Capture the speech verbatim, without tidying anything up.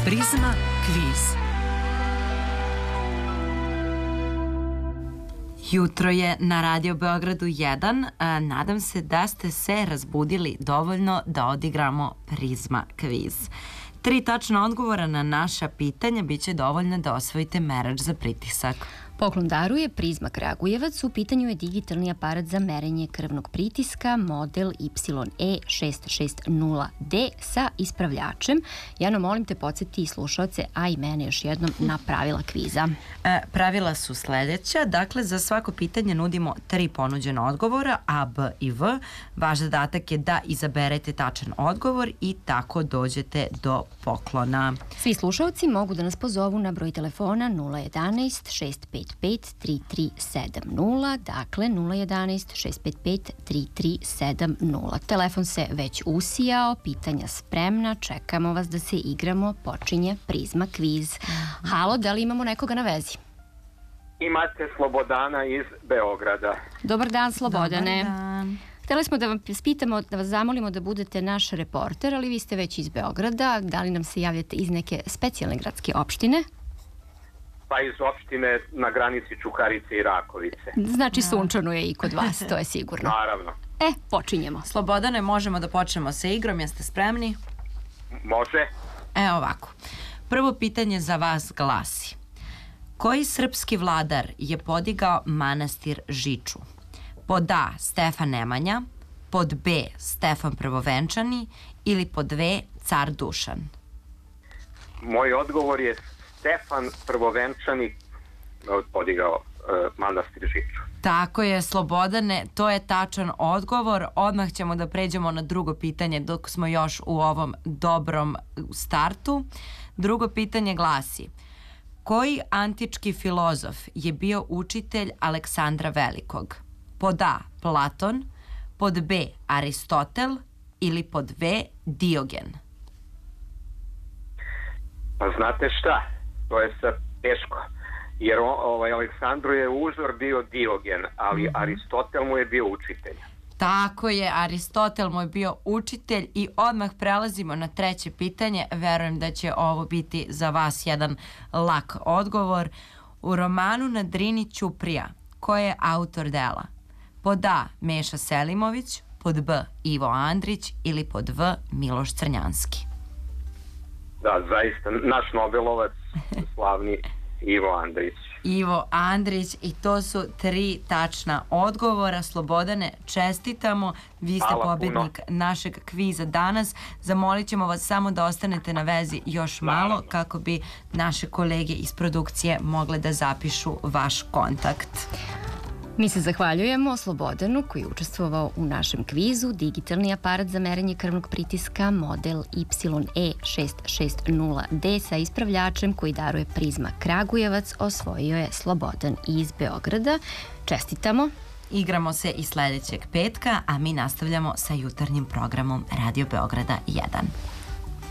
Prizma kviz. Jutro je na Radio Beogradu jedan. Nadam se da ste se razbudili dovoljno da odigramo Prizma kviz. Tri tačna odgovora na naša pitanja biće dovoljno da osvojite merač za pritisak. Poklon daruje Prizma Kragujevac. U pitanju je digitalni aparat za merenje krvnog pritiska model Y E šest šest nula D sa ispravljačem. Jano, molim te, podsjeti i slušalce, a i mene još jednom na pravila kviza. E, pravila su sledeća. Dakle, za svako pitanje nudimo tri ponuđena odgovora, A, B i V. Vaš zadatak je da izaberete tačan odgovor i tako dođete do poklona. Svi slušalci mogu da nas pozovu na broj telefona nula jedanaest šest pet pet tri tri sedam nula, dakle nula jedanaest šest pet pet tri tri sedam nula. Telefon se već usijao, pitanja spremna, čekamo vas da se igramo, počinje Prizma kviz. Halo, da li imamo nekoga na vezi? Imate Slobodana iz Beograda. Dobar dan, Slobodane. Dobar dan. Htjeli smo da vas pitamo, da vas zamolimo da budete naš reporter, ali vi ste već iz Beograda. Da li nam se javljate iz neke specijalne gradske opštine? Pa iz opštine na granici Čukarice i Rakovice. Znači sunčano je i kod vas, to je sigurno. Naravno. E, počinjemo. Slobodane, možemo da počnemo sa igrom, jeste spremni? Može. E, ovako. Prvo pitanje za vas glasi: koji srpski vladar je podigao manastir Žiču? Pod A. Stefan Nemanja, pod B. Stefan Prvovenčani ili pod V. Car Dušan? Moj odgovor je Stefan Prvovenčani podigao uh, manastir Žiču. Tako je, Slobodane, to je tačan odgovor. Odmah ćemo da pređemo na drugo pitanje dok smo još u ovom dobrom startu. Drugo pitanje glasi: koji antički filozof je bio učitelj Aleksandra Velikog? Pod A. Platon, pod B. Aristotel ili pod V. Diogen? Pa znate šta? To je sad teško. Jer ovaj, Aleksandru je uzor bio Diogen, ali mm-hmm. Aristotel mu je bio učitelj. Tako je, Aristotel mu je bio učitelj i odmah prelazimo na treće pitanje. Verujem da će ovo biti za vas jedan lak odgovor. U romanu Na Drini Ćuprija, ko je autor dela? Pod A. Meša Selimović, pod B. Ivo Andrić ili pod V. Miloš Crnjanski? Da, zaista, naš Nobelovac, slavni Ivo Andrić. Ivo Andrić, i to su tri tačna odgovora. Slobodane, čestitamo, vi ste Hvala pobednik puno. našeg kviza danas. Zamolit ćemo vas samo da ostanete na vezi još malo Naravno. kako bi naše kolege iz produkcije mogle da zapišu vaš kontakt. Mi se zahvaljujemo Slobodanu koji je učestvovao u našem kvizu. Digitalni aparat za merenje krvnog pritiska model Y E šest šest nula D sa ispravljačem koji daruje Prizma Kragujevac osvojio je Slobodan iz Beograda. Čestitamo. Igramo se i sledećeg petka, a mi nastavljamo sa jutarnjim programom Radio Beograda jedan.